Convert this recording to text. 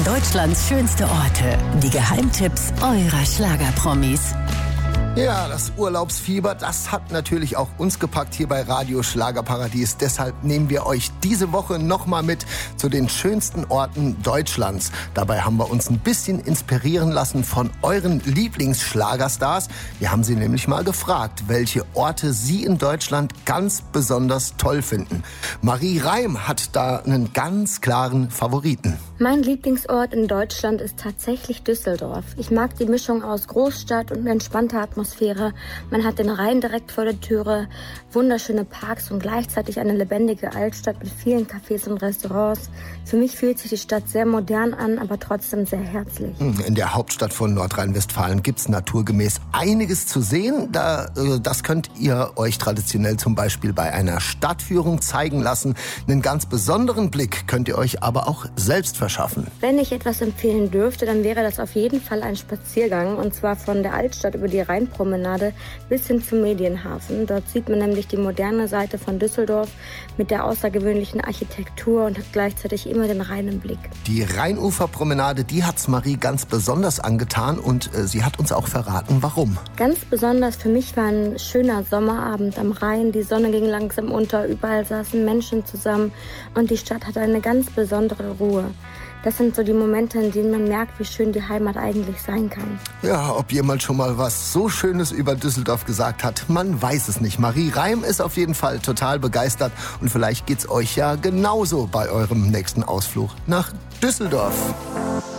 Deutschlands schönste Orte. Die Geheimtipps eurer Schlagerpromis. Ja, das Urlaubsfieber, das hat natürlich auch uns gepackt hier bei Radio Schlagerparadies. Deshalb nehmen wir euch diese Woche nochmal mit zu den schönsten Orten Deutschlands. Dabei haben wir uns ein bisschen inspirieren lassen von euren Lieblingsschlagerstars. Wir haben sie nämlich mal gefragt, welche Orte sie in Deutschland ganz besonders toll finden. Marie Reim hat da einen ganz klaren Favoriten. Mein Lieblingsort in Deutschland ist tatsächlich Düsseldorf. Ich mag die Mischung aus Großstadt und entspannter Atmosphäre. Man hat den Rhein direkt vor der Türe, wunderschöne Parks und gleichzeitig eine lebendige Altstadt mit vielen Cafés und Restaurants. Für mich fühlt sich die Stadt sehr modern an, aber trotzdem sehr herzlich. In der Hauptstadt von Nordrhein-Westfalen gibt's naturgemäß einiges zu sehen. Das könnt ihr euch traditionell zum Beispiel bei einer Stadtführung zeigen lassen. Einen ganz besonderen Blick könnt ihr euch aber auch selbst verschaffen. Wenn ich etwas empfehlen dürfte, dann wäre das auf jeden Fall ein Spaziergang. Und zwar von der Altstadt über die Rheinpromenade bis hin zum Medienhafen. Dort sieht man nämlich die moderne Seite von Düsseldorf mit der außergewöhnlichen Architektur und hat gleichzeitig immer den Rhein im Blick. Die Rheinuferpromenade, die hat's Marie ganz besonders angetan und sie hat uns auch verraten, warum. Ganz besonders für mich war ein schöner Sommerabend am Rhein. Die Sonne ging langsam unter, überall saßen Menschen zusammen und die Stadt hatte eine ganz besondere Ruhe. Das sind so die Momente, in denen man merkt, wie schön die Heimat eigentlich sein kann. Ja, ob jemand schon mal was so Schönes über Düsseldorf gesagt hat, man weiß es nicht. Marie Reim ist auf jeden Fall total begeistert und vielleicht geht's euch ja genauso bei eurem nächsten Ausflug nach Düsseldorf.